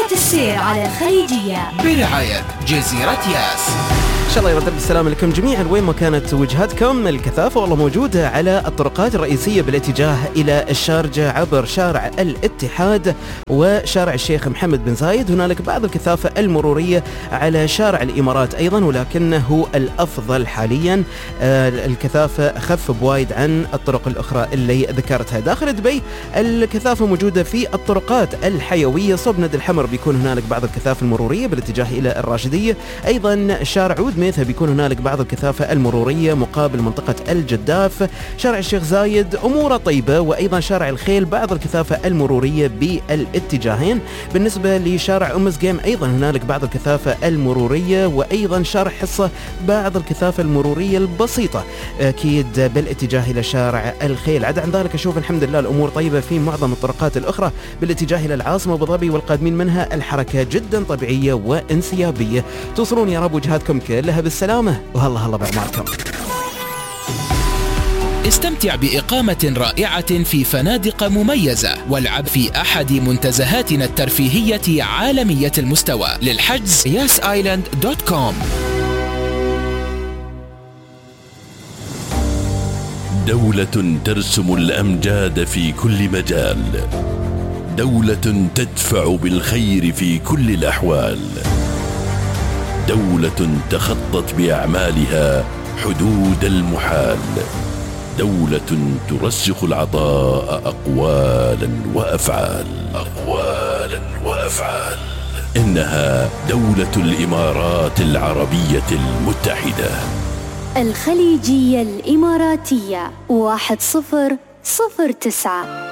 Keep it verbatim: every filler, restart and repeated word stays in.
رفقة السير على الخليجية برعاية جزيرة ياس. إن شاء الله يرد بالسلامة لكم جميعا وين ما كانت وجهتكم. الكثافة والله موجودة على الطرقات الرئيسية بالاتجاه إلى الشارجة عبر شارع الاتحاد وشارع الشيخ محمد بن زايد. هنالك بعض الكثافة المرورية على شارع الإمارات أيضا، ولكنه الأفضل حاليا الكثافة أخف بوايد عن الطرق الأخرى اللي ذكرتها. داخل دبي الكثافة موجودة في الطرقات الحيوية. صوب نادي الحمر بيكون هنالك بعض الكثافة المرورية بالاتجاه إلى الراشدية. أيضا شارع عود ميثا بيكون هنالك بعض الكثافة المرورية مقابل منطقة الجداف. شارع الشيخ زايد أموره طيبة، وأيضا شارع الخيل بعض الكثافة المرورية بالاتجاهين. بالنسبة لشارع أم سقيم أيضا هنالك بعض الكثافة المرورية، وأيضا شارع حصة بعض الكثافة المرورية البسيطة أكيد بالاتجاه إلى شارع الخيل. عدا عن ذلك أشوف الحمد لله الأمور طيبة في معظم الطرقات الأخرى بالاتجاه إلى العاصمة أبو ظبي والقادمين منها. الحركة جدا طبيعية وانسيابية. توصلون يا رب وجهاتكم كلها بالسلامة، وهلا هلا بأعماركم. استمتع بإقامة رائعة في فنادق مميزة، والعب في أحد منتزهاتنا الترفيهية عالمية المستوى. للحجز ياس آيلاند دوت كوم. دولة ترسم الأمجاد في كل مجال، دولة تدفع بالخير في كل الأحوال، دولة تخطت بأعمالها حدود المحال، دولة ترسخ العطاء أقوالا وأفعال أقوالا وأفعال إنها دولة الإمارات العربية المتحدة. الخليجية الإماراتية واحد صفر صفر تسعة.